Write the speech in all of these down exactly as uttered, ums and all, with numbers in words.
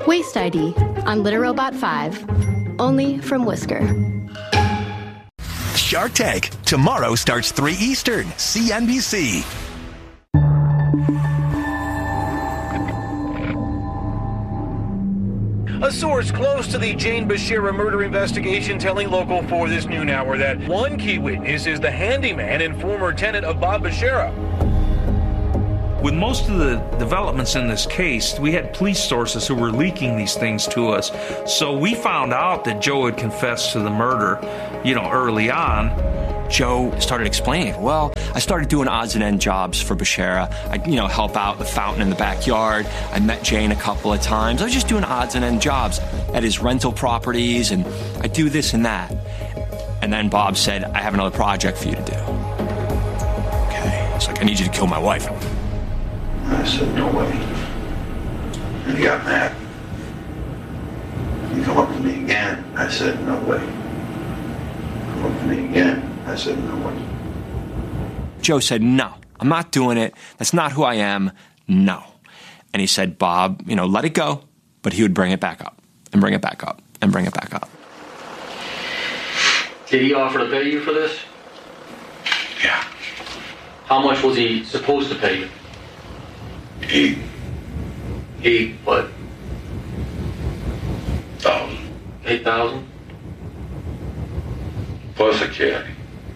Waste I D on Litter Robot five, only from Whisker. Shark Tank. Tomorrow starts three Eastern, C N B C. A source close to the Jane Bashira murder investigation telling Local four this noon hour that one key witness is the handyman and former tenant of Bob Bashira. With most of the developments in this case, we had police sources who were leaking these things to us. So we found out that Joe had confessed to the murder, you know, early on. Joe started explaining, well, I started doing odds and end jobs for Bashira. I, you know, help out the fountain in the backyard. I met Jane a couple of times. I was just doing odds and end jobs at his rental properties, and I do this and that. And then Bob said, I have another project for you to do. Okay. He's like, I need you to kill my wife. I said, no way. And he got mad. He come up to me again. I said, no way. Come up to me again. I said, no way. Joe said, no, I'm not doing it. That's not who I am. No. And he said, Bob, you know, let it go. But he would bring it back up and bring it back up and bring it back up. Did he offer to pay you for this? Yeah. How much was he supposed to pay you? Eight. Eight what? Thousand. Eight thousand? Plus a caddy.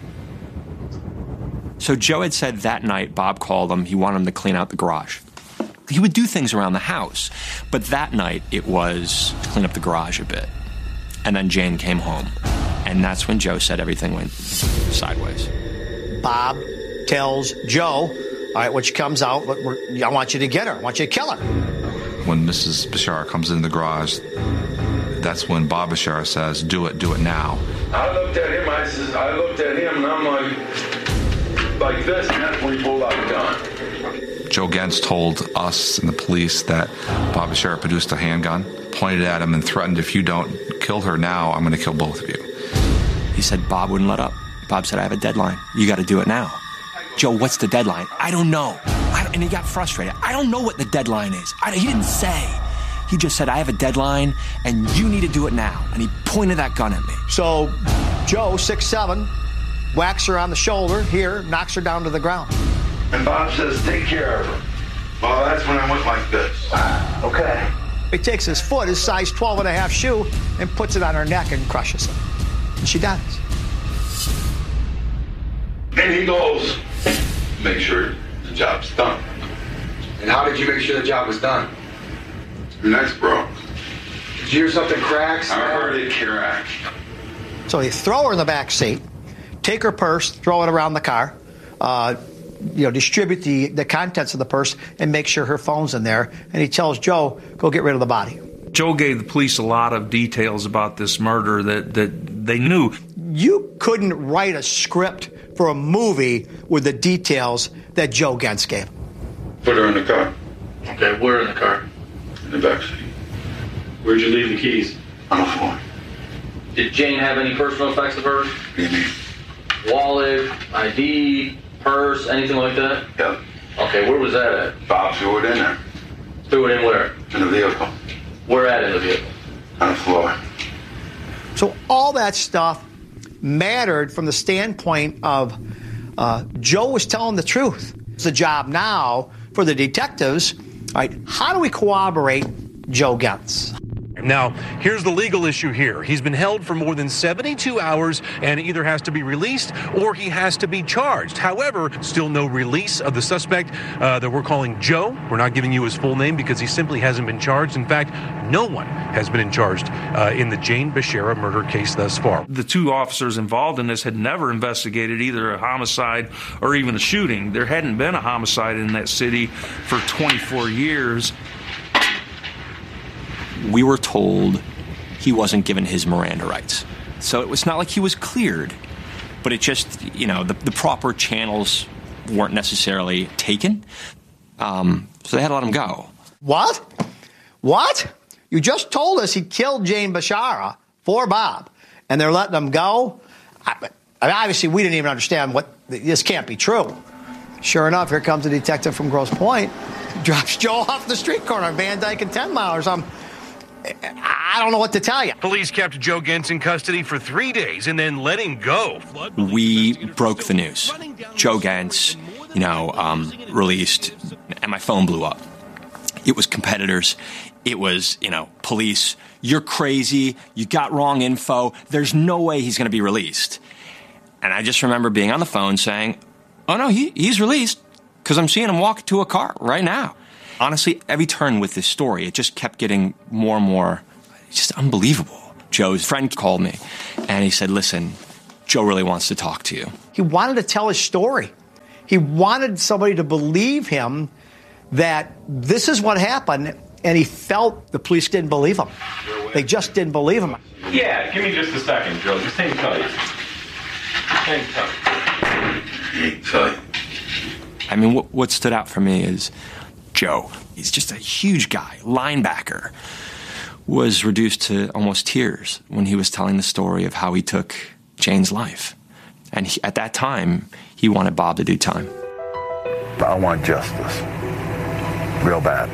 So Joe had said that night, Bob called him, he wanted him to clean out the garage. He would do things around the house, but that night it was to clean up the garage a bit. And then Jane came home, and that's when Joe said everything went sideways. Bob tells Joe, all right, when she comes out, I want you to get her. I want you to kill her. When Missus Bashara comes into the garage, that's when Bob Bashara says, do it, do it now. I looked at him, I says, I looked at him, and I'm like, like this, and that's when he pulled out a gun. Joe Gentz told us and the police that Bob Bashara produced a handgun, pointed at him, and threatened, if you don't kill her now, I'm going to kill both of you. He said Bob wouldn't let up. Bob said, I have a deadline. You got to do it now. Joe, what's the deadline? I don't know. I don't, and he got frustrated. I don't know what the deadline is. I, he didn't say. He just said, I have a deadline, and you need to do it now. And he pointed that gun at me. So Joe, six seven, whacks her on the shoulder here, knocks her down to the ground. And Bob says, take care of her. Well, that's when I went like this. Okay. He takes his foot, his size twelve and a half shoe, and puts it on her neck and crushes her. And she dies. And he goes, make sure the job's done. And how did you make sure the job was done? Your neck's broke. Did you hear something cracks? I heard it crack. So they throw her in the back seat, take her purse, throw it around the car, uh, you know, distribute the, the contents of the purse and make sure her phone's in there. And he tells Joe, go get rid of the body. Joe gave the police a lot of details about this murder that, that they knew. You couldn't write a script for a movie with the details that Joe Gentz gave. Put her in the car. Okay, where in the car? In the back seat. Where'd you leave the keys? On the floor. Did Jane have any personal effects of hers? Mm-hmm. Wallet, I D, purse, anything like that? Yep. Okay, where was that at? Bob threw it in there. Threw it in where? In the vehicle. Where at in the vehicle? On the floor. So all that stuff mattered from the standpoint of uh, Joe was telling the truth. It's a job now for the detectives. All right, how do we corroborate Joe Gentz? Now, here's the legal issue here. He's been held for more than seventy-two hours and either has to be released or he has to be charged. However, still no release of the suspect uh, that we're calling Joe. We're not giving you his full name because he simply hasn't been charged. In fact, no one has been charged uh, in the Jane Bashira murder case thus far. The two officers involved in this had never investigated either a homicide or even a shooting. There hadn't been a homicide in that city for twenty-four years. We were told he wasn't given his Miranda rights. So it was not like he was cleared, but it just, you know, the, the proper channels weren't necessarily taken. Um, so they had to let him go. What? What? You just told us he killed Jane Bashara for Bob, and they're letting him go? I, I mean, obviously, we didn't even understand what, this can't be true. Sure enough, here comes a detective from Grosse Pointe, drops Joe off the street corner, Van Dyke and ten Mile or something. I don't know what to tell you. Police kept Joe Gentz in custody for three days and then let him go. We broke the news. Joe Gentz, you know, um, released, and my phone blew up. It was competitors. It was, you know, police. You're crazy. You got wrong info. There's no way he's going to be released. And I just remember being on the phone saying, oh, no, he, he's released because I'm seeing him walk to a car right now. Honestly, every turn with this story, it just kept getting more and more just unbelievable. Joe's friend called me, and he said, listen, Joe really wants to talk to you. He wanted to tell his story. He wanted somebody to believe him that this is what happened, and he felt the police didn't believe him. They just didn't believe him. Yeah, give me just a second, Joe. Just hang tight. Hang tight. Hang tight. I mean, what, what stood out for me is Joe. He's just a huge guy, linebacker, was reduced to almost tears when he was telling the story of how he took Jane's life. And he, at that time, he wanted Bob to do time. I want justice. Real bad.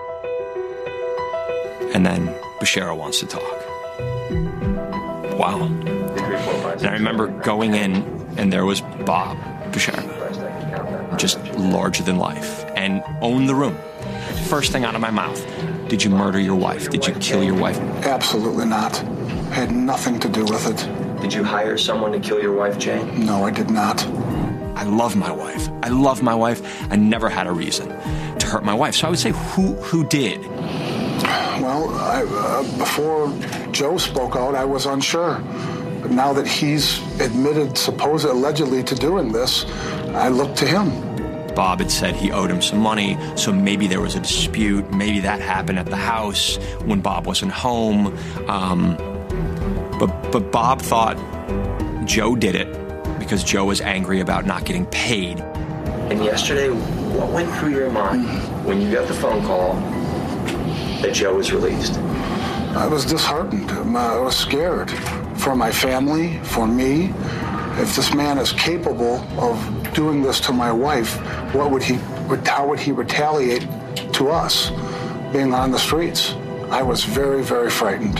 And then Bashara wants to talk. Wow. And I remember going in, and there was Bob Bashara, just larger than life, and owned the room. First thing out of my mouth, did you murder your wife? Did you kill your wife? Absolutely not. Had nothing to do with it. Did you hire someone to kill your wife, Jane? No, I did not. I love my wife. I love my wife. I never had a reason to hurt my wife. So I would say, who who did? Well, I, uh, before Joe spoke out, I was unsure. But now that he's admitted, supposed allegedly, to doing this, I look to him. Bob had said he owed him some money, so maybe there was a dispute. Maybe that happened at the house when Bob wasn't home. Um, but but Bob thought Joe did it because Joe was angry about not getting paid. And yesterday, what went through your mind when you got the phone call that Joe was released? I was disheartened. I was scared for my family, for me. If this man is capable of doing this to my wife, what would he? How would he retaliate to us being on the streets? I was very, very frightened.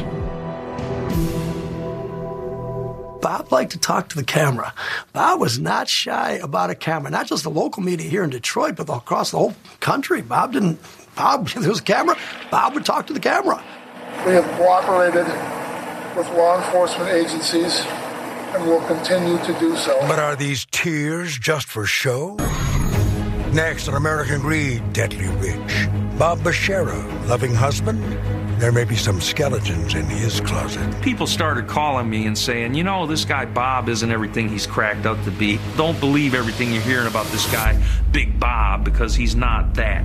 Bob liked to talk to the camera. Bob was not shy about a camera, not just the local media here in Detroit, but across the whole country. Bob didn't, Bob, if there was a camera, Bob would talk to the camera. We have cooperated with law enforcement agencies and will continue to do so. But are these tears just for show? Next on American Greed, Deadly Rich. Bob Bashara, loving husband? There may be some skeletons in his closet. People started calling me and saying, you know, this guy Bob isn't everything he's cracked up to be. Don't believe everything you're hearing about this guy, Big Bob, because he's not that.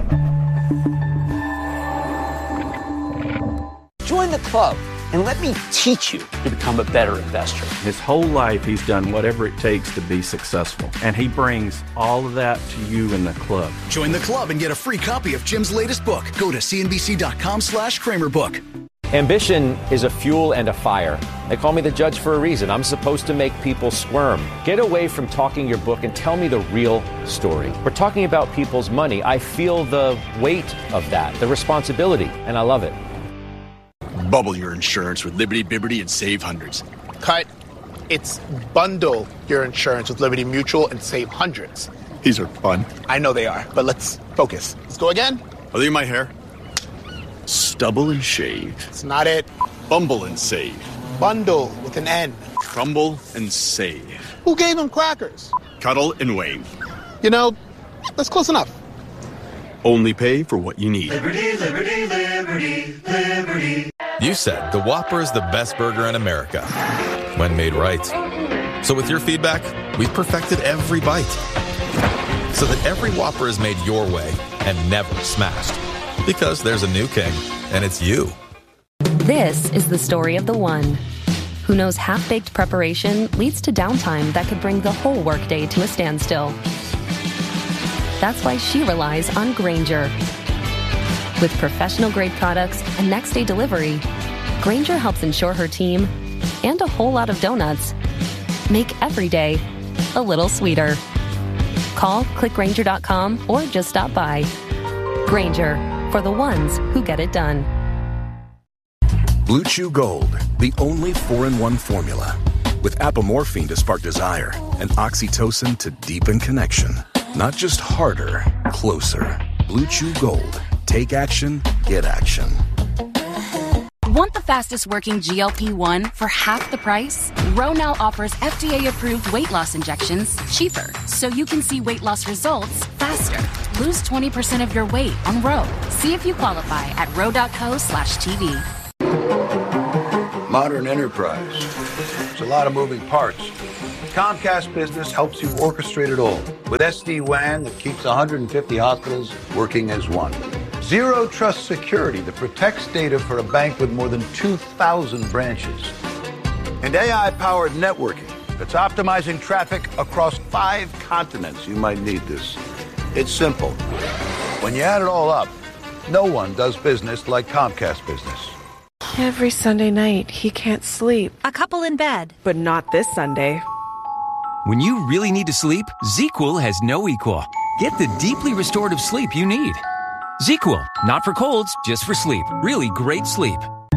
Join the club and let me teach you to become a better investor. His whole life, he's done whatever it takes to be successful. And he brings all of that to you in the club. Join the club and get a free copy of Jim's latest book. Go to cnbc.com slash Kramer book. Ambition is a fuel and a fire. They call me the judge for a reason. I'm supposed to make people squirm. Get away from talking your book and tell me the real story. We're talking about people's money. I feel the weight of that, the responsibility, and I love it. Bubble your insurance with Liberty, Biberty, and save hundreds. Cut. It's bundle your insurance with Liberty Mutual and save hundreds. These are fun. I know they are, but let's focus. Let's go again. Oh, look at my hair. Stubble and shave. It's not it. Bumble and save. Bundle with an N. Crumble and save. Who gave him crackers? Cuddle and wave. You know, that's close enough. Only pay for what you need. Liberty, liberty, liberty, liberty. You said the Whopper is the best burger in America, when made right. So with your feedback, we've perfected every bite, so that every Whopper is made your way and never smashed. Because there's a new king, and it's you. This is the story of the one who knows half-baked preparation leads to downtime that could bring the whole workday to a standstill. That's why she relies on Grainger. With professional-grade products and next-day delivery, Grainger helps ensure her team, and a whole lot of donuts, make every day a little sweeter. Call, click Grainger dot com, or just stop by. Grainger, for the ones who get it done. Blue Chew Gold, the only four in one formula. With apomorphine to spark desire and oxytocin to deepen connection. Not just harder, closer. Blue Chew Gold. Take action, get action. Want the fastest working G L P one for half the price? Ro now offers F D A-approved weight loss injections cheaper, so you can see weight loss results faster. Lose twenty percent of your weight on Ro. See if you qualify at ro.co slash TV. Modern enterprise. There's a lot of moving parts. Comcast Business helps you orchestrate it all with S D WAN that keeps one hundred fifty hospitals working as one. Zero Trust Security that protects data for a bank with more than two thousand branches. And A I-powered networking that's optimizing traffic across five continents. You might need this. It's simple. When you add it all up, no one does business like Comcast Business. Every Sunday night, he can't sleep. A couple in bed. But not this Sunday. When you really need to sleep, ZzzQuil has no equal. Get the deeply restorative sleep you need. ZzzQuil, not for colds, just for sleep. Really great sleep.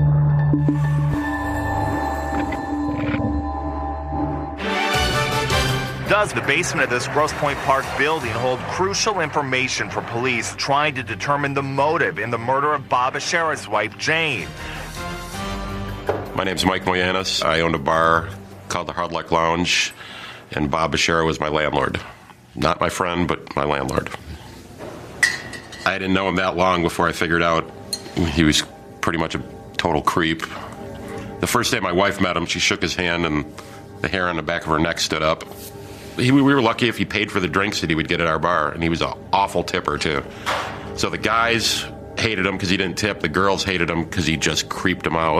Does the basement of this Grosse Pointe Park building hold crucial information for police trying to determine the motive in the murder of Bob Bashara's wife, Jane? My name's Mike Moyanis. I owned a bar called the Hard Luck Lounge, and Bob Bashara was my landlord. Not my friend, but my landlord. I didn't know him that long before I figured out he was pretty much a total creep. The first day my wife met him, she shook his hand and the hair on the back of her neck stood up. He, we were lucky if he paid for the drinks that he would get at our bar, and he was an awful tipper, too. So the guys hated him because he didn't tip. The girls hated him because he just creeped them out.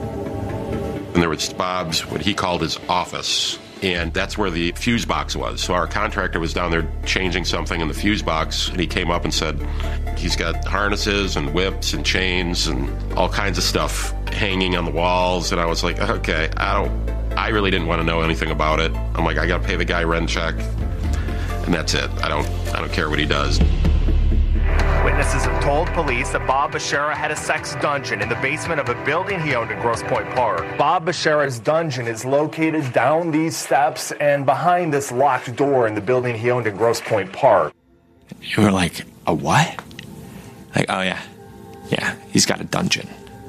And there was Bob's, what he called his office, and that's where the fuse box was. So our contractor was down there changing something in the fuse box, and he came up and said, he's got harnesses and whips and chains and all kinds of stuff hanging on the walls. And I was like, okay, I don't... I really didn't want to know anything about it. I'm like, I got to pay the guy rent check, and that's it. I don't, I don't care what he does. Witnesses have told police that Bob Bashara had a sex dungeon in the basement of a building he owned in Grosse Pointe Park. Bob Bashara's dungeon is located down these steps and behind this locked door in the building he owned in Grosse Pointe Park. You were like, a what? Like, oh yeah, yeah, he's got a dungeon.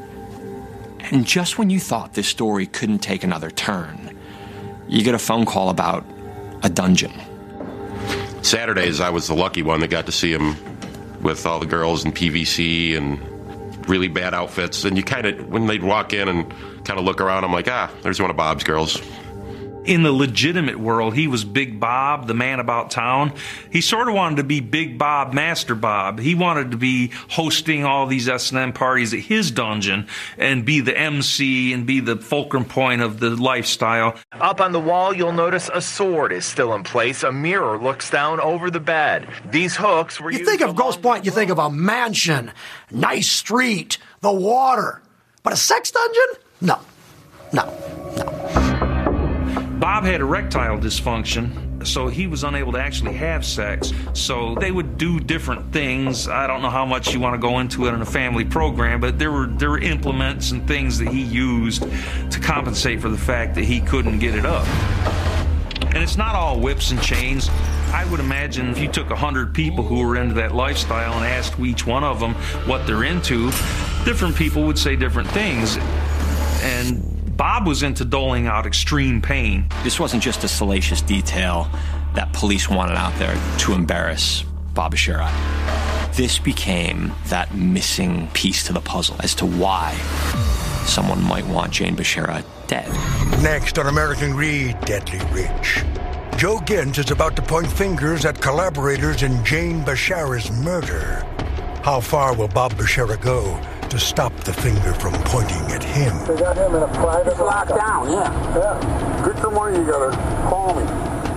And just when you thought this story couldn't take another turn, you get a phone call about a dungeon. Saturdays, I was the lucky one that got to see him with all the girls in P V C and really bad outfits. And you kind of, when they'd walk in and kind of look around, I'm like, ah, there's one of Bob's girls. In the legitimate world, he was Big Bob, the man about town. He sort of wanted to be Big Bob, Master Bob. He wanted to be hosting all these S and M parties at his dungeon and be the M C and be the fulcrum point of the lifestyle. Up on the wall, you'll notice a sword is still in place. A mirror looks down over the bed. These hooks were You used think of Grosse Pointe, you think of a mansion, nice street, the water. But a sex dungeon? No. No. No. Bob had erectile dysfunction, so he was unable to actually have sex. So they would do different things. I don't know how much you want to go into it in a family program, but there were there were implements and things that he used to compensate for the fact that he couldn't get it up. And it's not all whips and chains. I would imagine if you took one hundred people who were into that lifestyle and asked each one of them what they're into, different people would say different things. And Bob was into doling out extreme pain. This wasn't just a salacious detail that police wanted out there to embarrass Bob Bashara. This became that missing piece to the puzzle as to why someone might want Jane Bashara dead. Next on American Greed, Deadly Rich. Joe Gint is about to point fingers at collaborators in Jane Bashara's murder. How far will Bob Bashara go to stop the finger from pointing at him? They got him in a private locked down, yeah. Yeah. Get some money, you gotta call me.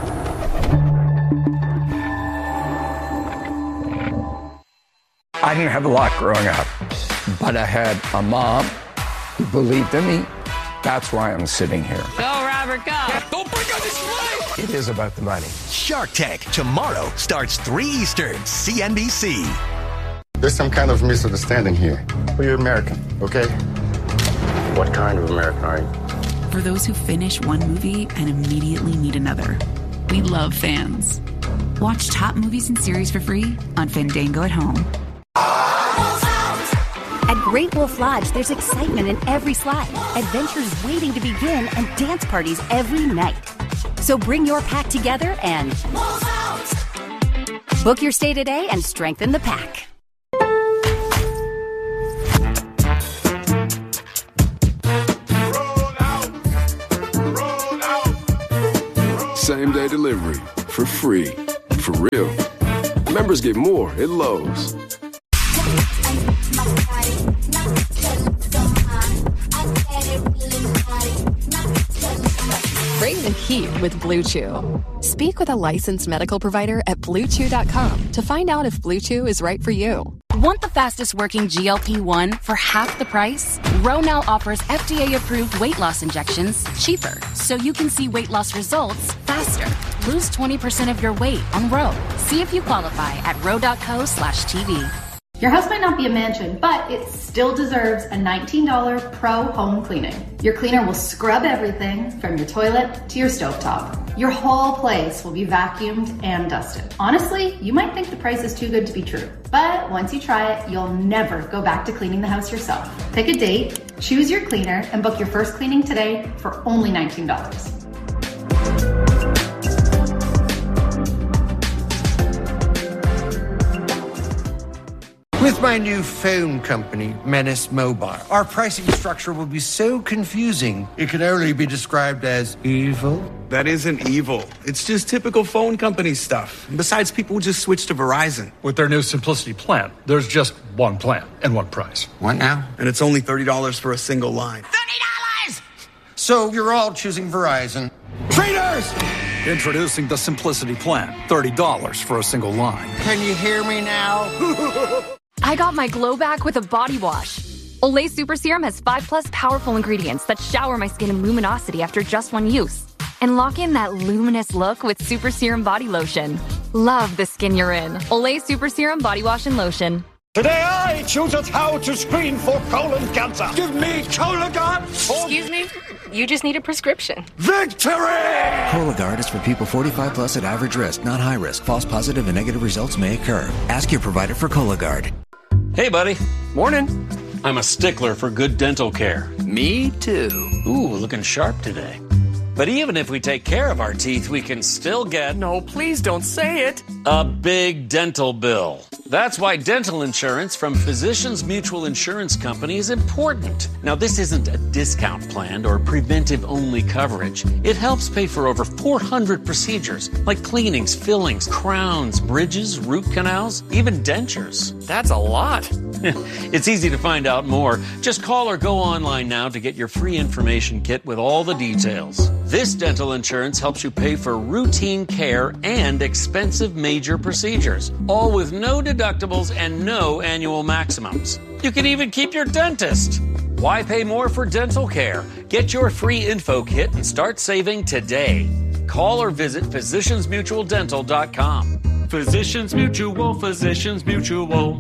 I didn't have a lot growing up, but I had a mom who believed in me. That's why I'm sitting here. Go, Robert, go. Don't break on this fight! It is about the money. Shark Tank, tomorrow starts three Eastern, C N B C. There's some kind of misunderstanding here. We're American, okay? What kind of American are you? For those who finish one movie and immediately need another. We love fans. Watch top movies and series for free on Fandango at home. At Great Wolf Lodge, there's excitement in every slide, adventures waiting to begin, and dance parties every night. So bring your pack together and book your stay today and strengthen the pack. Same day delivery for free. For real. Members get more at Lowe's. Bring the heat with Blue Chew. Speak with a licensed medical provider at blue chew dot com to find out if Blue Chew is right for you. Want the fastest working G L P one for half the price? Ro now offers F D A-approved weight loss injections cheaper, so you can see weight loss results faster. Lose twenty percent of your weight on Ro. See if you qualify at ro.co slash TV. Your house might not be a mansion, but it still deserves a nineteen dollars pro home cleaning. Your cleaner will scrub everything from your toilet to your stovetop. Your whole place will be vacuumed and dusted. Honestly, you might think the price is too good to be true, but once you try it, you'll never go back to cleaning the house yourself. Pick a date, choose your cleaner, and book your first cleaning today for only nineteen dollars. With my new phone company, Menace Mobile, our pricing structure will be so confusing, it can only be described as evil. That isn't evil. It's just typical phone company stuff. Besides, people just switch to Verizon. With their new Simplicity plan, there's just one plan and one price. What now? And it's only thirty dollars for a single line. thirty dollars! So you're all choosing Verizon. Traitors! Introducing the Simplicity plan, thirty dollars for a single line. Can you hear me now? I got my glow back with a body wash. Olay Super Serum has five plus powerful ingredients that shower my skin in luminosity after just one use. And lock in that luminous look with Super Serum Body Lotion. Love the skin you're in. Olay Super Serum Body Wash and Lotion. Today I choose us how to screen for colon cancer. Give me Cologuard. Excuse me? You just need a prescription. Victory! Cologuard is for people forty-five plus at average risk, not high risk. False positive and negative results may occur. Ask your provider for Cologuard. Hey, buddy. Morning. I'm a stickler for good dental care. Me too. Ooh, looking sharp today. But even if we take care of our teeth, we can still get... No, please don't say it. A big dental bill. That's why dental insurance from Physicians Mutual Insurance Company is important. Now, this isn't a discount plan or preventive-only coverage. It helps pay for over four hundred procedures, like cleanings, fillings, crowns, bridges, root canals, even dentures. That's a lot. It's easy to find out more. Just call or go online now to get your free information kit with all the details. This dental insurance helps you pay for routine care and expensive major procedures, all with no deductibles and no annual maximums. You can even keep your dentist. Why pay more for dental care? Get your free info kit and start saving today. Call or visit physicians mutual dental dot com. Physicians Mutual, Physicians Mutual.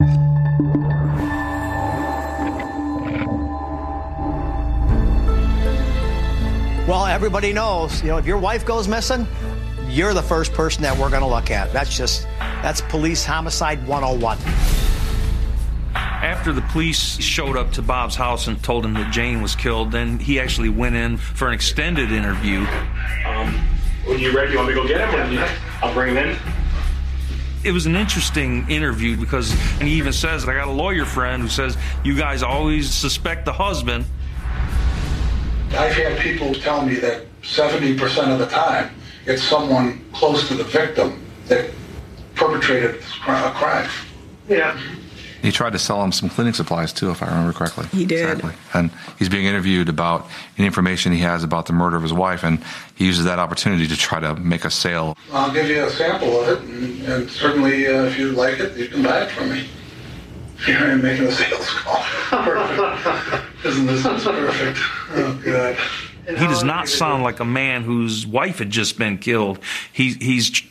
Well, everybody knows, you know, if your wife goes missing, you're the first person that we're going to look at. That's just, that's police homicide one oh one. After the police showed up to Bob's house and told him that Jane was killed, then he actually went in for an extended interview. Um, when you're ready, you want me to go get him? Or I'll bring him in. It was an interesting interview because, and he even says that I got a lawyer friend who says you guys always suspect the husband. I've had people tell me that seventy percent of the time it's someone close to the victim that perpetrated a crime. Yeah. He tried to sell him some cleaning supplies, too, if I remember correctly. He did. Exactly. And he's being interviewed about any information he has about the murder of his wife, and he uses that opportunity to try to make a sale. I'll give you a sample of it, and, and certainly uh, if you like it, you can buy it from me. Here I am making a sales call. Perfect. Isn't this perfect? Oh, God. He does not sound like a man whose wife had just been killed. He, he's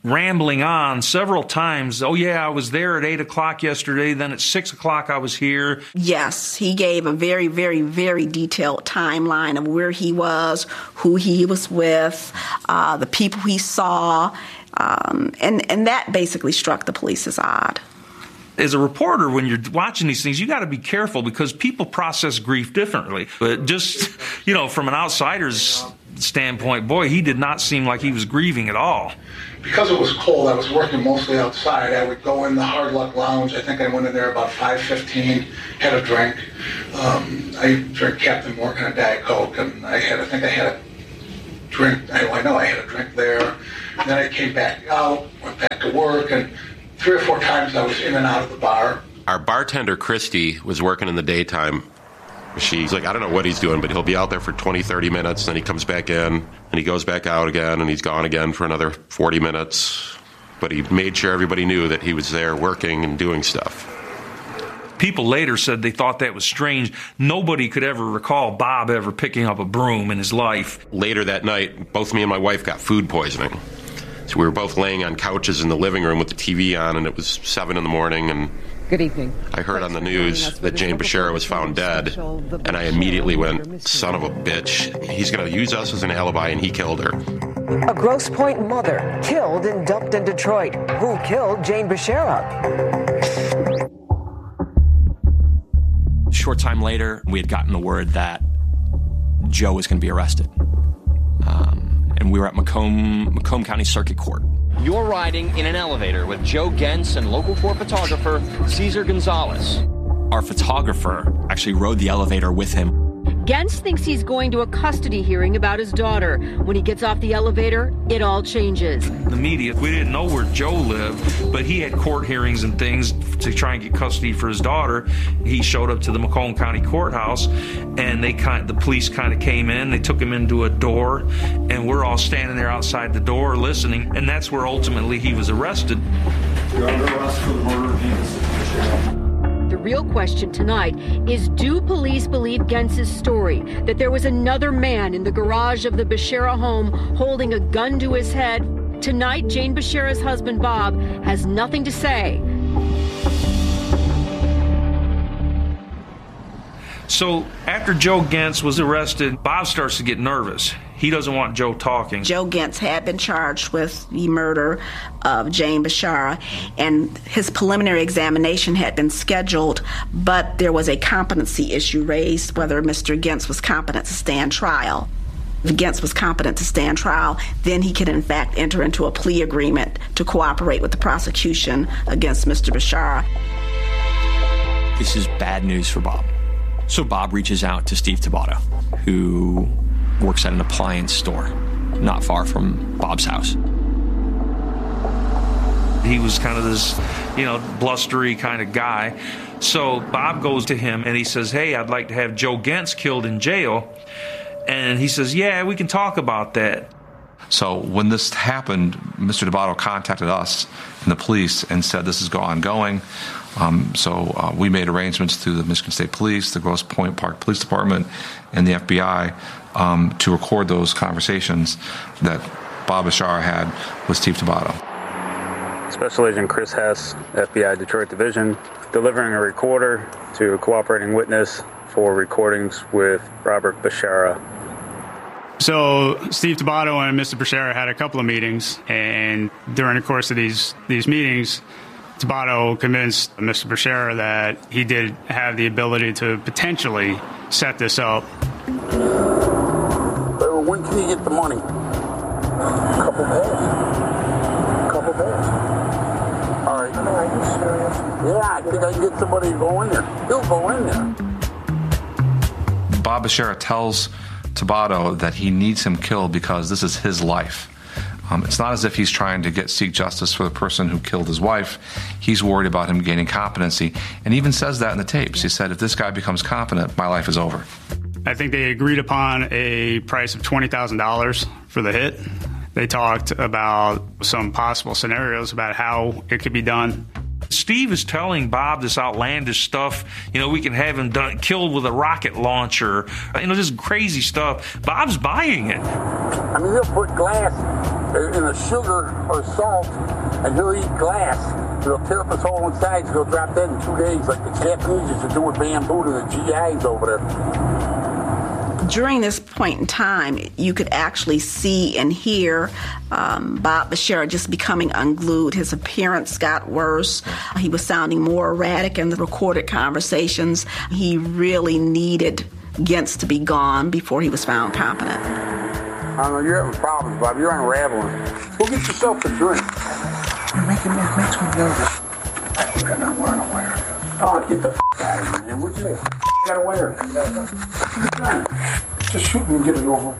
rambling on several times. Oh, yeah, I was there at eight o'clock yesterday. Then at six o'clock I was here. Yes, he gave a very, very, very detailed timeline of where he was, who he was with, uh, the people he saw. Um, and, and that basically struck the police as odd. As a reporter, when you're watching these things, you got to be careful because people process grief differently. But just, you know, from an outsider's standpoint, boy, he did not seem like he was grieving at all. Because it was cold, I was working mostly outside. I would go in the Hard Luck Lounge. I think I went in there about five fifteen, had a drink. Um, I drank Captain Morgan and Diet Coke, and I had, I think I had a drink. I, I know I had a drink there. And then I came back out, went back to work, and three or four times I was in and out of the bar. Our bartender, Christy, was working in the daytime. She's like, I don't know what he's doing, but he'll be out there for twenty, thirty minutes, then he comes back in, and he goes back out again, and he's gone again for another forty minutes. But he made sure everybody knew that he was there working and doing stuff. People later said they thought that was strange. Nobody could ever recall Bob ever picking up a broom in his life. Later that night, both me and my wife got food poisoning. So we were both laying on couches in the living room with the T V on, and it was seven in the morning, and good evening. I heard on the news that Jane Bashara was found dead, and I immediately went, son of a bitch. He's going to use us as an alibi, and he killed her. A Grosse Pointe mother killed and dumped in Detroit. Who killed Jane Bashara? A short time later, we had gotten the word that Joe was going to be arrested. Um, and we were at Macomb, Macomb County Circuit Court. You're riding in an elevator with Joe Gentz and local four photographer Cesar Gonzalez. Our photographer actually rode the elevator with him. Gentz thinks he's going to a custody hearing about his daughter. When he gets off the elevator, it all changes. The media, we didn't know where Joe lived, but he had court hearings and things to try and get custody for his daughter. He showed up to the Macomb County Courthouse, and they kind, the police kind of came in. They took him into a door, and we're all standing there outside the door listening, and that's where ultimately he was arrested. You're under arrest for the murder of Gentz. The real question tonight is, do police believe Gentz's story that there was another man in the garage of the Bashara home holding a gun to his head? Tonight, Jane Bashara's husband, Bob, has nothing to say. So after Joe Gentz was arrested, Bob starts to get nervous. He doesn't want Joe talking. Joe Gentz had been charged with the murder of Jane Bashara, and his preliminary examination had been scheduled, but there was a competency issue raised whether Mister Gentz was competent to stand trial. If Gentz was competent to stand trial, then he could in fact enter into a plea agreement to cooperate with the prosecution against Mister Bashara. This is bad news for Bob. So Bob reaches out to Steve Tabato, who works at an appliance store not far from Bob's house. He was kind of this, you know, blustery kind of guy. So Bob goes to him and he says, hey, I'd like to have Joe Gentz killed in jail. And he says, yeah, we can talk about that. So when this happened, Mister Tabato contacted us and the police and said this is ongoing. Um, so uh, we made arrangements through the Michigan State Police, the Grosse Pointe Park Police Department, and the F B I um, to record those conversations that Bob Bashara had with Steve Tabato. Special Agent Chris Hess, F B I Detroit Division, delivering a recorder to a cooperating witness for recordings with Robert Bashara. So Steve Tabato and Mister Bashara had a couple of meetings, and during the course of these these meetings, Tabato convinced Mister Bashara that he did have the ability to potentially set this up. When can you get the money? A couple days. A couple days. All right. Are you serious? Yeah, I think I can get somebody to go in there. He'll go in there. Bob Bashara tells Tabato that he needs him killed because this is his life. Um, it's not as if he's trying to get seek justice for the person who killed his wife. He's worried about him gaining competency, and he even says that in the tapes. He said, if this guy becomes competent, my life is over. I think they agreed upon a price of twenty thousand dollars for the hit. They talked about some possible scenarios about how it could be done. Steve is telling Bob this outlandish stuff. You know, we can have him done, killed with a rocket launcher. You know, this crazy stuff. Bob's buying it. I mean, he'll put glass in a sugar or salt, and he'll eat glass. He'll tear up his whole inside, he'll drop dead in two days, like the Japanese used to do with bamboo to the G Is over there. During this point in time, you could actually see and hear um, Bob Bashara just becoming unglued. His appearance got worse. He was sounding more erratic in the recorded conversations. He really needed Gentz to be gone before he was found competent. I don't know, you're having problems, Bob. You're unraveling. Go get yourself a drink. You're making me, it makes me nervous. I don't got no wearing a wire. Oh, get the f*** out of here, man. What you got to wear? Just shoot me and get it over.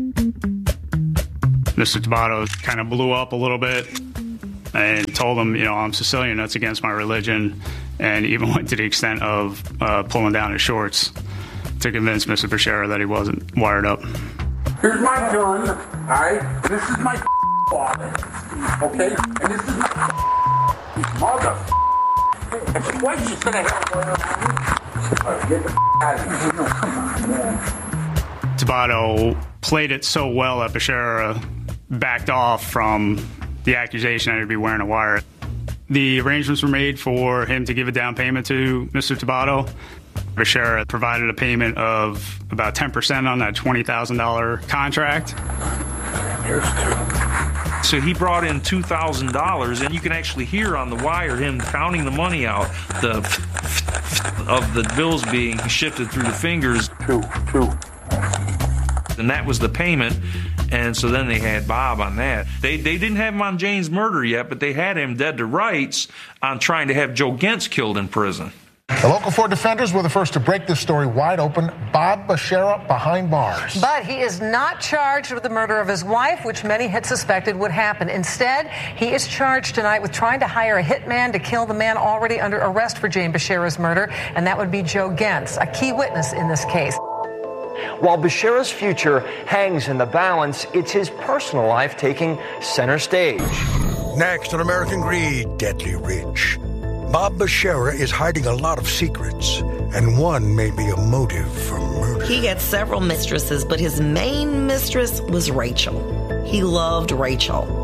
Mister Tabatato kind of blew up a little bit and told him, you know, I'm Sicilian, that's against my religion, and even went to the extent of uh, pulling down his shorts to convince Mister Bashara that he wasn't wired up. Here's my gun, all right? This is my father, okay? And this is my mother. And twice you said I had to wear it. Get the out of here. No, come on, man. Tabatato played it so well that Bashara backed off from the accusation that he'd be wearing a wire. The arrangements were made for him to give a down payment to Mister Tabatato. Bashara provided a payment of about ten percent on that twenty thousand dollars contract. Here's two. So he brought in two thousand dollars, and you can actually hear on the wire him counting the money out, the of the bills being shifted through the fingers. Two, two. And that was the payment. And so then they had Bob on that. They they didn't have him on Jane's murder yet, but they had him dead to rights on trying to have Joe Gentz killed in prison. The Local four defenders were the first to break this story wide open. Bob Bashara behind bars. But he is not charged with the murder of his wife, which many had suspected would happen. Instead, he is charged tonight with trying to hire a hitman to kill the man already under arrest for Jane Bashara's murder, and that would be Joe Gentz, a key witness in this case. While Bashara's future hangs in the balance, it's his personal life taking center stage. Next on American Greed, Deadly Rich. Bob Bashara is hiding a lot of secrets, and one may be a motive for murder. He had several mistresses, but his main mistress was Rachel. He loved Rachel.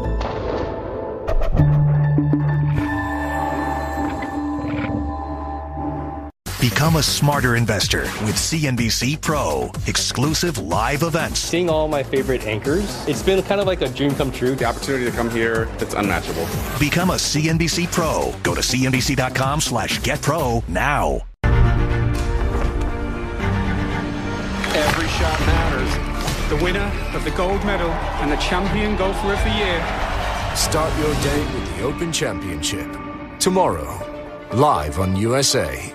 Become a smarter investor with C N B C Pro. Exclusive live events. Seeing all my favorite anchors, it's been kind of like a dream come true. The opportunity to come here, it's unmatchable. Become a C N B C Pro. Go to C N B C dot com slash get pro now. Every shot matters. The winner of the gold medal and the champion golfer of the year. Start your day with the Open Championship. Tomorrow, live on U S A.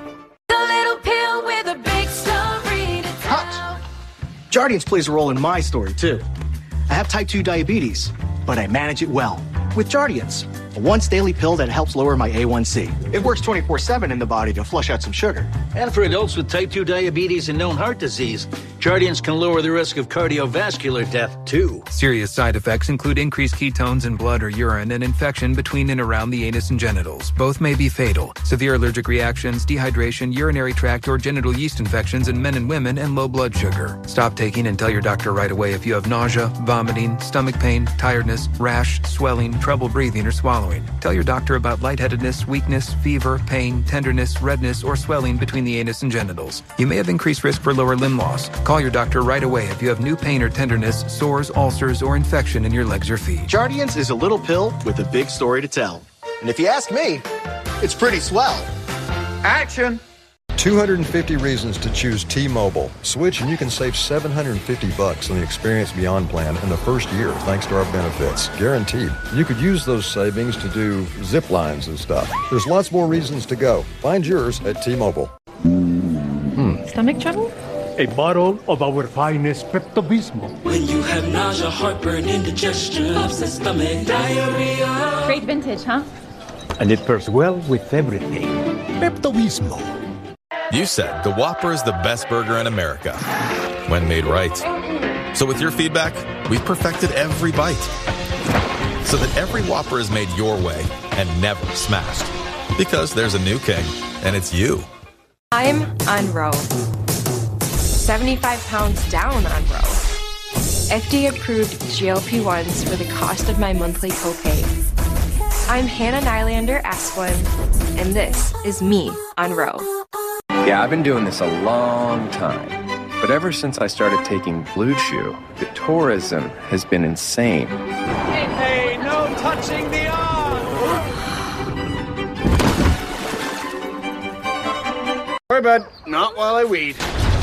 Jardiance plays a role in my story, too. I have type two diabetes, but I manage it well with Jardiance, a once-daily pill that helps lower my A one C. It works twenty-four seven in the body to flush out some sugar. And for adults with type two diabetes and known heart disease, Jardiance can lower the risk of cardiovascular death, too. Serious side effects include increased ketones in blood or urine and infection between and around the anus and genitals. Both may be fatal. Severe allergic reactions, dehydration, urinary tract or genital yeast infections in men and women, and low blood sugar. Stop taking and tell your doctor right away if you have nausea, vomiting, stomach pain, tiredness, rash, swelling, trouble breathing or swallowing. Tell your doctor about lightheadedness, weakness, fever, pain, tenderness, redness, or swelling between the anus and genitals. You may have increased risk for lower limb loss. Call your doctor right away if you have new pain or tenderness, sores, ulcers, or infection in your legs or feet. Jardiance is a little pill with a big story to tell. And if you ask me, it's pretty swell. Action! two hundred fifty reasons to choose T-Mobile. Switch and you can save seven hundred fifty bucks on the Experience Beyond plan in the first year thanks to our benefits. Guaranteed. You could use those savings to do zip lines and stuff. There's lots more reasons to go. Find yours at T-Mobile. Hmm. Stomach trouble? A bottle of our finest Pepto-Bismol. When you have nausea, heartburn, indigestion, upset stomach, diarrhea. Great vintage, huh? And it pairs well with everything. Pepto-Bismol. You said the Whopper is the best burger in America when made right. So with your feedback, we've perfected every bite so that every Whopper is made your way and never smashed. Because there's a new king, and it's you. I'm on row. seventy-five pounds down on row. F D A-approved G L P ones for the cost of my monthly copay. I'm Hannah Nylander Asplin, and this is me on Roe. Yeah, I've been doing this a long time. But ever since I started taking Blue Chew, the tourism has been insane. Hey, hey, no touching the arm! Sorry, bud. Not while I weed.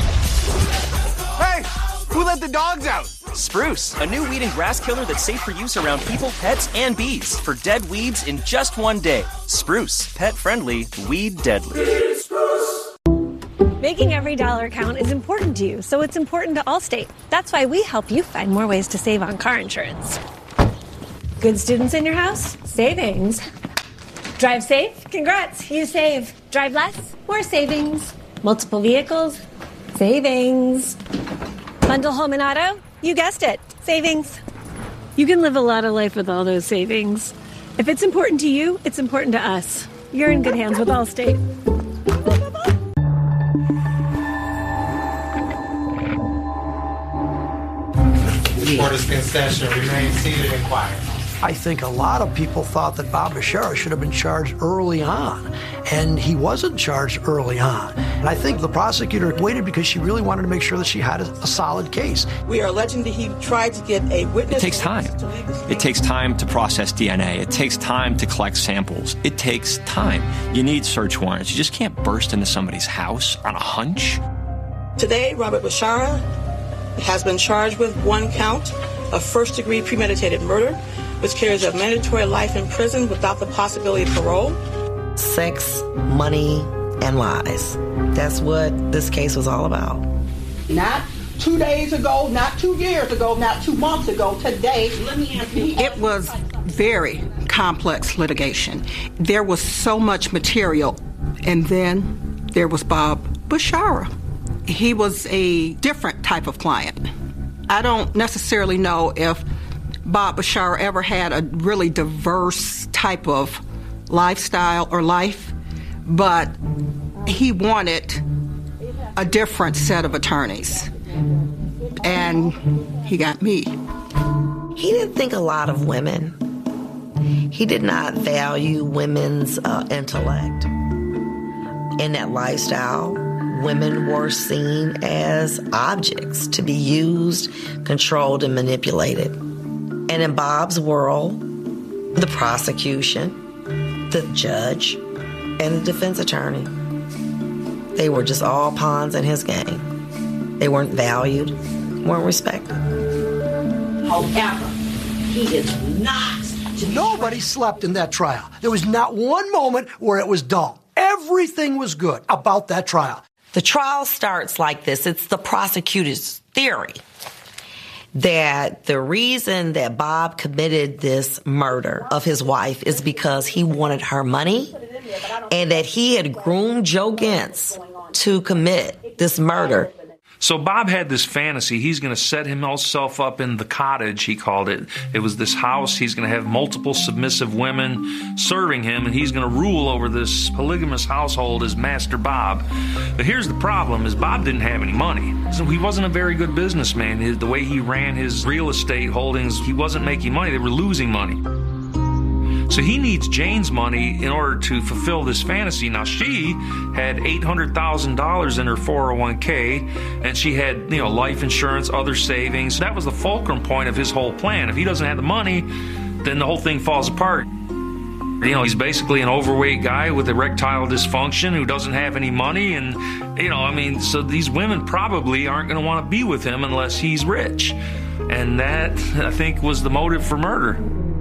Hey! Who let the dogs out? Spruce, a new weed and grass killer that's safe for use around people, pets, and bees for dead weeds in just one day. Spruce, pet friendly, weed deadly. Making every dollar count is important to you, so it's important to Allstate. That's why we help you find more ways to save on car insurance. Good students in your house? Savings. Drive safe? Congrats, you save. Drive less? More savings. Multiple vehicles? Savings. Bundle home and auto? You guessed it. Savings. You can live a lot of life with all those savings. If it's important to you, it's important to us. You're in good hands with Allstate. The court has been session. Remain seated and quiet. I think a lot of people thought that Bob Bashara should have been charged early on, and he wasn't charged early on. And I think the prosecutor waited because she really wanted to make sure that she had a, a solid case. We are alleging that he tried to get a witness. It takes time. It takes time to process D N A. It takes time to collect samples. It takes time. You need search warrants. You just can't burst into somebody's house on a hunch. Today, Robert Bashara has been charged with one count of first-degree premeditated murder, which carries a mandatory life in prison without the possibility of parole. Sex, money, and lies. That's what this case was all about. Not two days ago, not two years ago, not two months ago, today. Let me ask you. It was very complex litigation. There was so much material. And then there was Bob Bashara. He was a different type of client. I don't necessarily know if Bob Bashara ever had a really diverse type of lifestyle or life, but he wanted a different set of attorneys. And he got me. He didn't think a lot of women. He did not value women's uh, intellect. In that lifestyle, women were seen as objects to be used, controlled, and manipulated. And in Bob's world, the prosecution, the judge, and the defense attorney, they were just all pawns in his game. They weren't valued, weren't respected. However, he is not. Nobody slept in that trial. There was not one moment where it was dull. Everything was good about that trial. The trial starts like this. It's the prosecutor's theory that the reason that Bob committed this murder of his wife is because he wanted her money and that he had groomed Joe Gentz to commit this murder. So Bob had this fantasy. He's going to set himself up in the cottage, he called it. It was this house. He's going to have multiple submissive women serving him, and he's going to rule over this polygamous household as Master Bob. But here's the problem, is Bob didn't have any money. So he wasn't a very good businessman. The way he ran his real estate holdings, he wasn't making money. They were losing money. So he needs Jane's money in order to fulfill this fantasy. Now, she had eight hundred thousand dollars in her four oh one k, and she had, you know, life insurance, other savings. That was the fulcrum point of his whole plan. If he doesn't have the money, then the whole thing falls apart. You know, he's basically an overweight guy with erectile dysfunction who doesn't have any money. And, you know, I mean, so these women probably aren't going to want to be with him unless he's rich. And that, I think, was the motive for murder.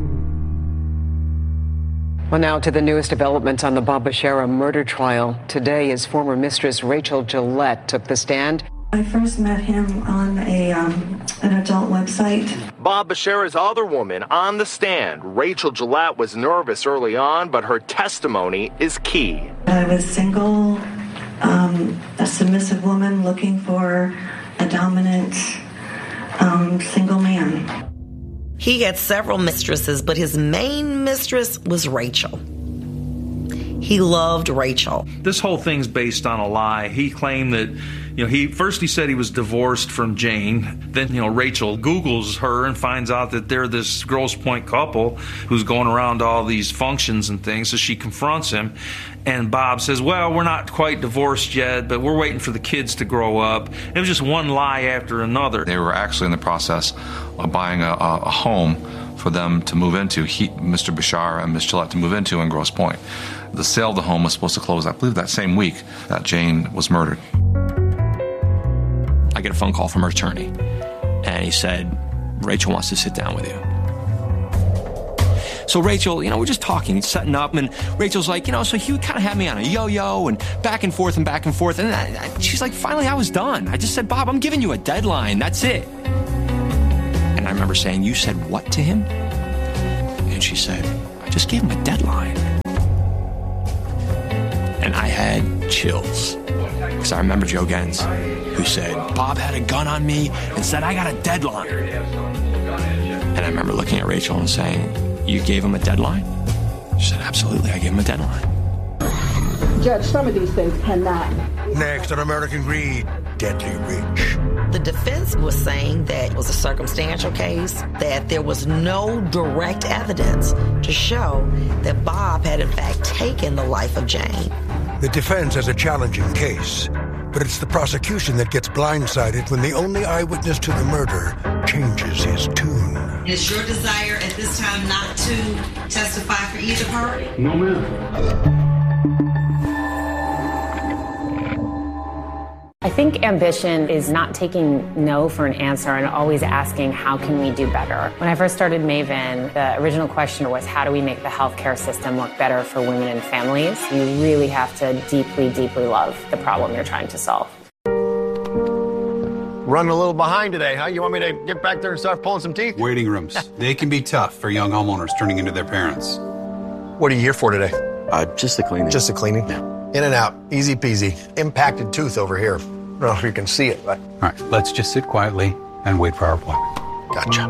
Well, now to the newest developments on the Bob Bashara murder trial. Today, his former mistress, Rachel Gillette, took the stand. I first met him on a um, an adult website. Bob Bashara's other woman on the stand, Rachel Gillette, was nervous early on, but her testimony is key. I was single, um, a submissive woman looking for a dominant um, single man. He had several mistresses, but his main mistress was Rachel. He loved Rachel. This whole thing's based on a lie. He claimed that, you know, he first he said he was divorced from Jane. Then, you know, Rachel Googles her and finds out that they're this Grosse Pointe couple who's going around to all these functions and things. So she confronts him. And Bob says, well, we're not quite divorced yet, but we're waiting for the kids to grow up. It was just one lie after another. They were actually in the process of buying a, a home for them to move into, he, Mister Bashara and Miss Gillette to move into in Grosse Pointe. The sale of the home was supposed to close, I believe, that same week that Jane was murdered. I get a phone call from her attorney, and he said, Rachel wants to sit down with you. So Rachel, you know, we're just talking, setting up, and Rachel's like, you know, so he kind of had me on a yo-yo and back and forth and back and forth. And I, I, she's like, finally, I was done. I just said, Bob, I'm giving you a deadline. That's it. And I remember saying, you said what to him? And she said, I just gave him a deadline. And I had chills. Because I remember Joe Gens, who said, Bob had a gun on me and said, I got a deadline. And I remember looking at Rachel and saying, you gave him a deadline? She said, absolutely, I gave him a deadline. Judge, some of these things cannot. Next on American Greed, Deadly Rich. The defense was saying that it was a circumstantial case, that there was no direct evidence to show that Bob had in fact taken the life of Jane. The defense has a challenging case, but it's the prosecution that gets blindsided when the only eyewitness to the murder changes his tune. Is your desire at this time not to testify for either party? No, ma'am. I think ambition is not taking no for an answer and always asking, how can we do better? When I first started Maven, the original question was, how do we make the healthcare system work better for women and families? You really have to deeply, deeply love the problem you're trying to solve. Running a little behind today, huh? You want me to get back there and start pulling some teeth? Waiting rooms. They can be tough for young homeowners turning into their parents. What are you here for today? Uh, just the cleaning. Just the cleaning? Yeah. In and out. Easy peasy. Impacted tooth over here. I don't know if you can see it, but... All right, let's just sit quietly and wait for our appointment. Gotcha.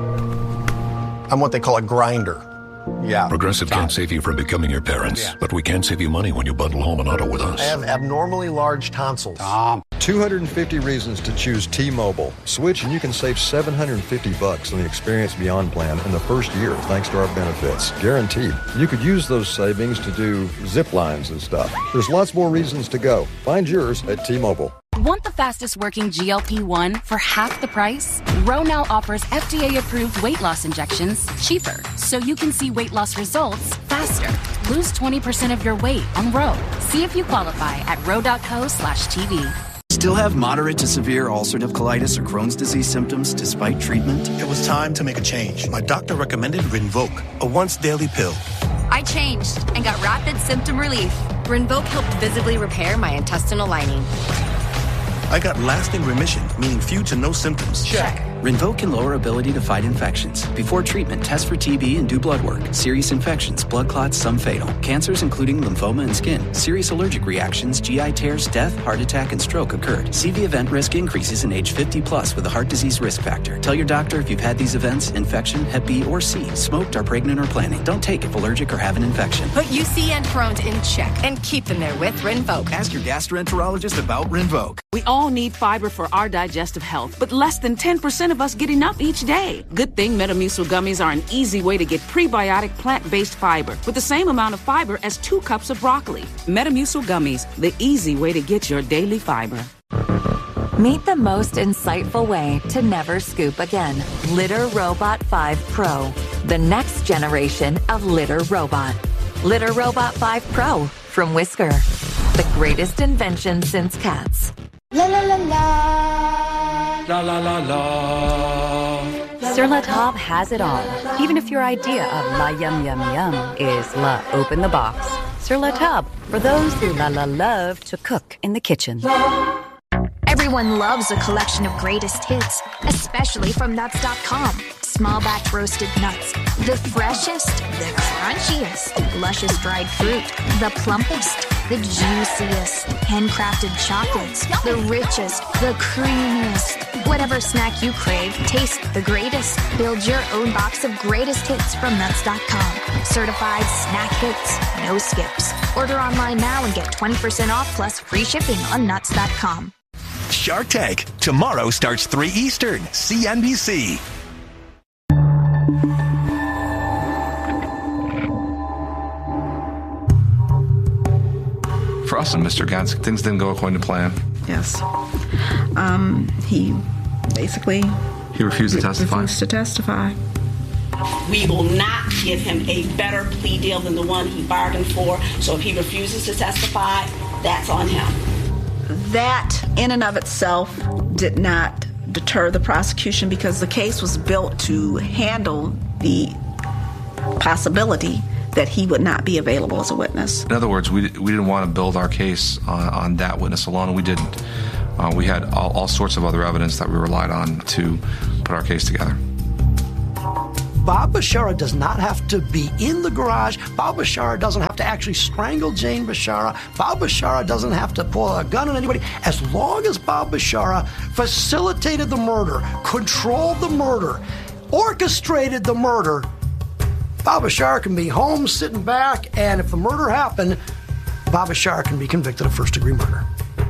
I'm what they call a grinder. Yeah. Progressive can't save you from becoming your parents, yeah. but we can save you money when you bundle home and auto with us. I have abnormally large tonsils. Tom. two hundred fifty reasons to choose T-Mobile. Switch and you can save seven hundred fifty bucks on the Experience Beyond plan in the first year thanks to our benefits. Guaranteed. You could use those savings to do zip lines and stuff. There's lots more reasons to go. Find yours at T-Mobile. Want the fastest working G L P one for half the price? Ro now offers F D A-approved weight loss injections cheaper, so you can see weight loss results faster. Lose twenty percent of your weight on Ro. See if you qualify at ro.co slash TV. Still have moderate to severe ulcerative colitis or Crohn's disease symptoms despite treatment? It was time to make a change. My doctor recommended Rinvoq, a once-daily pill. I changed and got rapid symptom relief. Rinvoq helped visibly repair my intestinal lining. I got lasting remission, meaning few to no symptoms. Check. Rinvoq can lower ability to fight infections. Before treatment, test for T B and do blood work. Serious infections, blood clots, some fatal. Cancers including lymphoma and skin. Serious allergic reactions, G I tears, death, heart attack, and stroke occurred. C V event risk increases in age fifty plus with a heart disease risk factor. Tell your doctor if you've had these events, infection, hep B, or C, smoked, are pregnant, or planning. Don't take if allergic or have an infection. Put U C and Crohn's in check and keep them there with Rinvoq. Ask your gastroenterologist about Rinvoq. We all need fiber for our digestive health, but less than ten percent of us get enough each day. Good thing Metamucil gummies are an easy way to get prebiotic plant-based fiber with the same amount of fiber as two cups of broccoli. Metamucil gummies, the easy way to get your daily fiber. Meet the most insightful way to never scoop again. Litter Robot five Pro, the next generation of litter robot. Litter Robot five Pro from Whisker, the greatest invention since cats. La la la la. La la la la. Sur La Table has it all. Even if your idea of la yum yum yum is la open the box. Sur La Table, for those who la la love to cook in the kitchen. Everyone loves a collection of greatest hits, especially from nuts dot com. small batch roasted nuts. The freshest, the crunchiest, luscious dried fruit, the plumpest, the juiciest, handcrafted chocolates, the richest, the creamiest. Whatever snack you crave, taste the greatest. Build your own box of greatest hits from nuts dot com. Certified snack hits, no skips. Order online now and get twenty percent off plus free shipping on nuts dot com. Shark Tank. Tomorrow starts three Eastern, C N B C. For us and Mister Gantz, things didn't go according to plan. Yes. Um, he basically... He refused to testify. Refused to testify. We will not give him a better plea deal than the one he bargained for. So if he refuses to testify, that's on him. That, in and of itself, did not deter the prosecution because the case was built to handle the possibility that he would not be available as a witness. In other words, we, we didn't want to build our case on, on that witness alone, and we didn't. Uh, we had all, all sorts of other evidence that we relied on to put our case together. Bob Bashara does not have to be in the garage. Bob Bashara doesn't have to actually strangle Jane Bashara. Bob Bashara doesn't have to pull a gun on anybody. As long as Bob Bashara facilitated the murder, controlled the murder, orchestrated the murder, Bob Bashara can be home sitting back, and if the murder happened, Bob Bashara can be convicted of first-degree murder.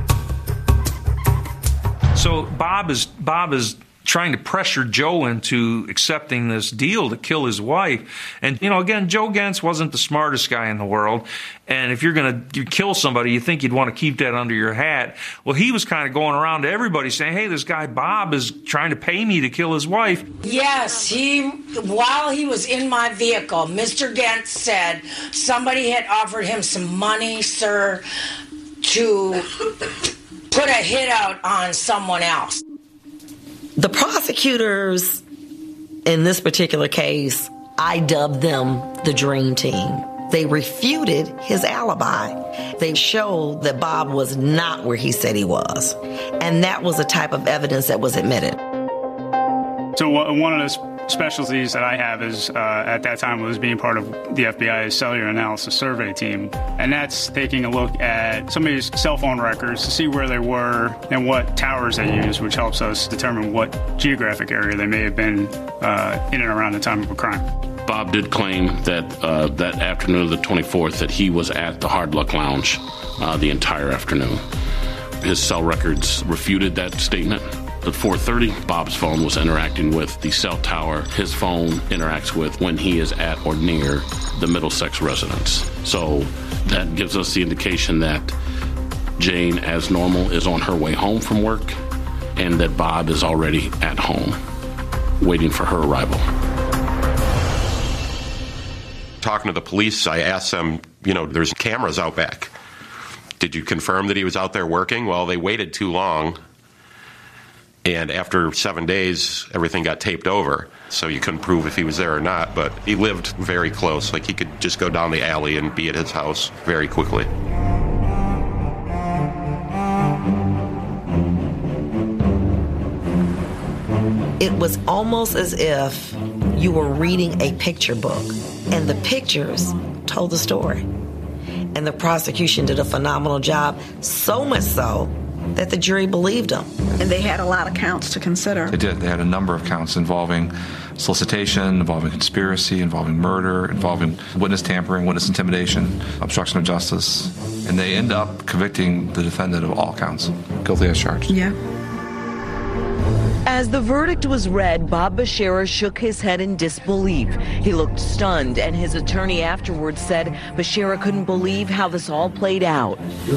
So Bob is Bob is trying to pressure Joe into accepting this deal to kill his wife. And, you know, again, Joe Gantz wasn't the smartest guy in the world. And if you're going to kill somebody, you think you'd want to keep that under your hat. Well, he was kind of going around to everybody saying, hey, this guy Bob is trying to pay me to kill his wife. Yes, he, while he was in my vehicle, Mister Gantz said somebody had offered him some money, sir, to put a hit out on someone else. The prosecutors in this particular case, I dubbed them the Dream Team. They refuted his alibi. They showed that Bob was not where he said he was. And that was a type of evidence that was admitted. So one of the specialties that I have is, uh, at that time, was being part of the F B I's cellular analysis survey team. And that's taking a look at somebody's cell phone records to see where they were and what towers they used, which helps us determine what geographic area they may have been uh, in and around the time of a crime. Bob did claim that uh, that afternoon of the twenty-fourth that he was at the Hard Luck Lounge uh, the entire afternoon. His cell records refuted that statement. At four thirty, Bob's phone was interacting with the cell tower his phone interacts with when he is at or near the Middlesex residence. So that gives us the indication that Jane, as normal, is on her way home from work and that Bob is already at home waiting for her arrival. Talking to the police, I asked them, you know, there's cameras out back. Did you confirm that he was out there working? Well, they waited too long. And after seven days, everything got taped over, so you couldn't prove if he was there or not. But he lived very close. Like, he could just go down the alley and be at his house very quickly. It was almost as if you were reading a picture book, and the pictures told the story. And the prosecution did a phenomenal job, so much so that the jury believed him. And they had a lot of counts to consider. They did. They had a number of counts involving solicitation, involving conspiracy, involving murder, involving witness tampering, witness intimidation, obstruction of justice. And they end up convicting the defendant of all counts, guilty as charged. Yeah. As the verdict was read, Bob Bashara shook his head in disbelief. He looked stunned, and his attorney afterwards said Bashara couldn't believe how this all played out.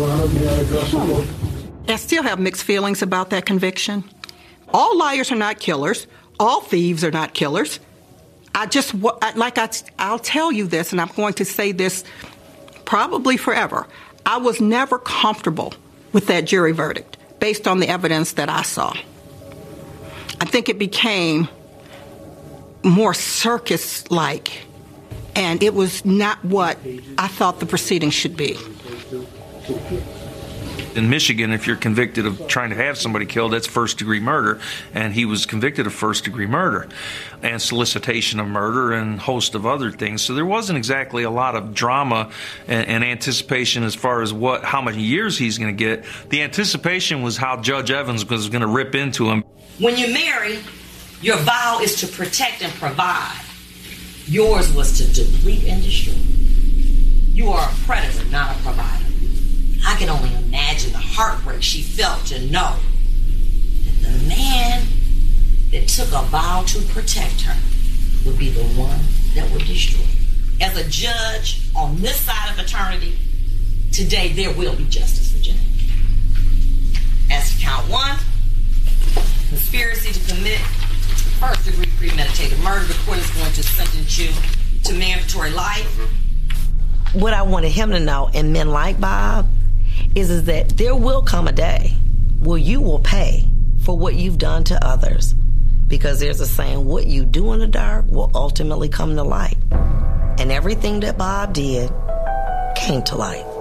I still have mixed feelings about that conviction. All liars are not killers. All thieves are not killers. I just, like I, I'll tell you this, and I'm going to say this probably forever. I was never comfortable with that jury verdict based on the evidence that I saw. I think it became more circus-like, and it was not what I thought the proceedings should be. In Michigan, if you're convicted of trying to have somebody killed, that's first-degree murder, and he was convicted of first-degree murder and solicitation of murder and a host of other things. So there wasn't exactly a lot of drama and, and anticipation as far as what how many years he's going to get. The anticipation was how Judge Evans was going to rip into him. When you marry, your vow is to protect and provide. Yours was to deplete and destroy. You are a predator, not a provider. I can only imagine the heartbreak she felt to know that the man that took a vow to protect her would be the one that would destroy. As a judge on this side of eternity, today there will be justice for Jane. As to count one, conspiracy to commit first-degree premeditated murder, the court is going to sentence you to mandatory life. What I wanted him to know, and men like Bob, is, is that there will come a day where you will pay for what you've done to others. Because there's a saying, what you do in the dark will ultimately come to light. And everything that Bob did came to light.